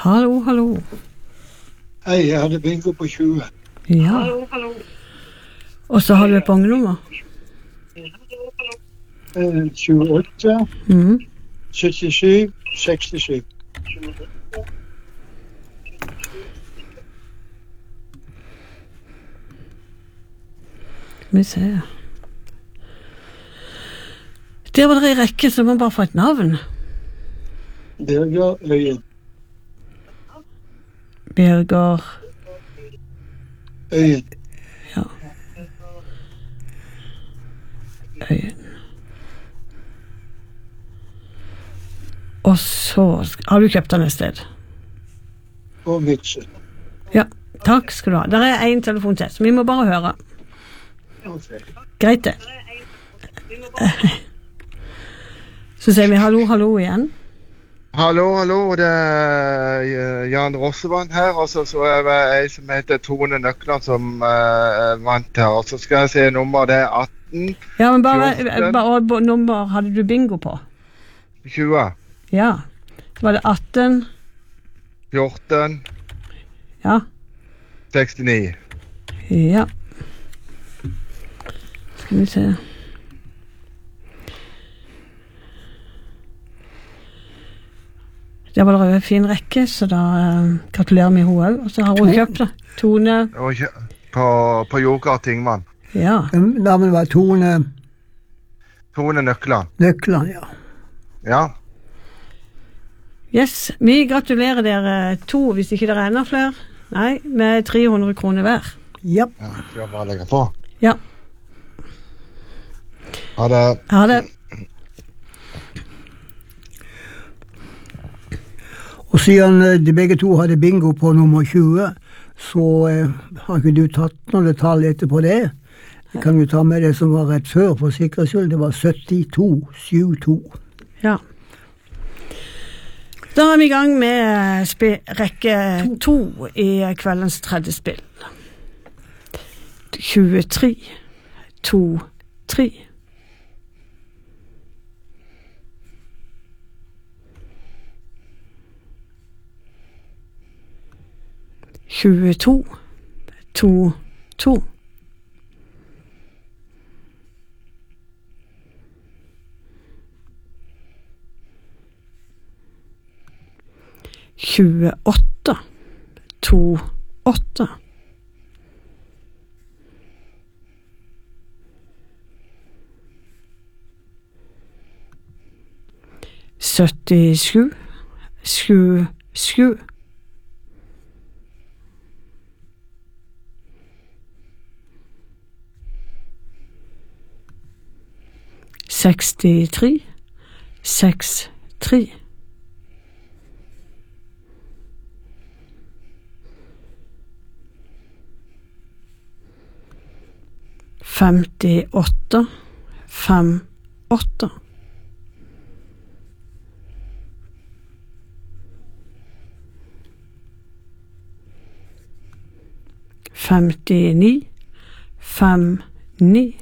Hallo, hallo. Hei, jeg hadde bingo på 20. Ja. Hallo, hallo. Og så har du et bongenummer? 28, Mhm. 77, 67. Skal vi se. Der var det i rekke, så må man bare få et navn. Birger Øyen. Birger Øyen. Ja. Øyen. Og så har du kjøpt den et sted? Og Midtsjø. Ja, takk skal du ha. Der er en telefon til, så vi må bare høre. Okay. Greit det. Så sier vi hallo, hallo igjen. Hallo, hallo, det er Jan Rossevann her, og så er det en som heter Tone Nøkland som vant her, og så skal jeg se nummer, det er 18, Ja, men bare 14, nummer hadde du bingo på? 20, Ja. Så var det 18, 14, ja, 69. ja. Skal vi se. Det var det en fin rekke, så da gratulerer vi henne også. Og så har hun kjøpt det. Tone. Og på Joker Tingmann. Ja. Navnet var Tone Tone Nøkland. Nøkland, ja. Ja. Yes, vi gratulerer dere to, hvis ikke dere er enda flere. Nei, med 300 kroner hver. Ja. Ja, skal jeg bare legge på. Ja. Ha det. Ha det. Og siden de begge to hadde bingo på nummer 20, så har ikke du tatt noe tall etterpå det. Jeg kan jo ta med det som var rett før, for sikkerhets skyld. Det var 72-72. Ja. Da er vi i gang med rekke 2 i kveldens tredje spill. 23, 2, 3. 22, 2, 2. 28, 2, 8. 77, 7, 7. 63, 6, 3. 58, 5, 8. 59, 5, 9.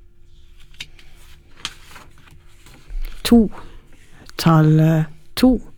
2, tallet 2.